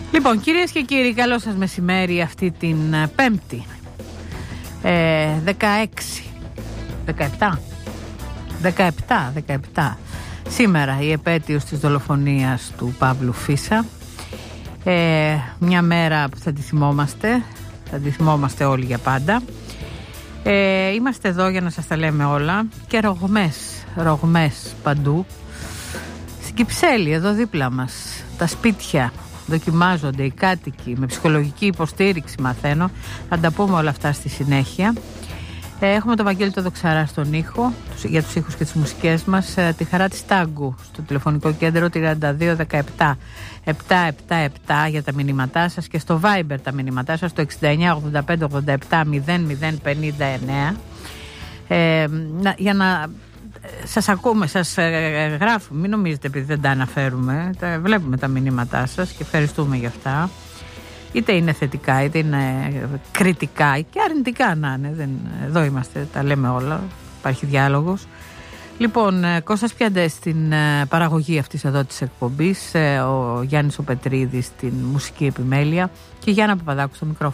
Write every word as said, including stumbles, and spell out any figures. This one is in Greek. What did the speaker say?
Λοιπόν, κυρίες και κύριοι, καλό σας μεσημέρι αυτή την Πέμπτη. Ε, δεκαέξι, δεκαεπτά, δεκαεπτά, δεκαεπτά. Σήμερα η επέτειος της δολοφονίας του Παύλου Φίσα. Ε, μια μέρα που θα τη θυμόμαστε, θα τη θυμόμαστε όλοι για πάντα. Ε, είμαστε εδώ για να σας τα λέμε όλα και ρογμές, ρογμές παντού. Στην Κυψέλη, εδώ δίπλα μας, τα σπίτια δοκιμάζονται, οι κάτοικοι με ψυχολογική υποστήριξη μαθαίνω. Θα τα πούμε όλα αυτά στη συνέχεια. ε, Έχουμε τον Βαγγέλη το Δοξαρά στον ήχο, για τους ήχους και τις μουσικές μας. ε, Τη χαρά της Τάγκου στο τηλεφωνικό κέντρο τριάντα δύο δεκαεπτά επτακόσια εβδομήντα επτά για τα μηνύματά σας, και στο Viber τα μηνύματά σας στο εξήντα εννιά ογδόντα πέντε ογδόντα επτά μηδέν μηδέν πενήντα εννέα. ε, να, Για να σας ακούμε, σας ε, γράφουμε, μην νομίζετε επειδή δεν τα αναφέρουμε, τα, βλέπουμε τα μηνύματά σας και ευχαριστούμε για αυτά. Είτε είναι θετικά είτε είναι κριτικά και αρνητικά να είναι, δεν, εδώ είμαστε, τα λέμε όλα, υπάρχει διάλογος. Λοιπόν, Κώστας Πιαντές στην παραγωγή αυτής εδώ της εκπομπής, ο Γιάννης ο Πετρίδης στην μουσική επιμέλεια και Γιάννα Παπαδάκου στο μικρόφωνο.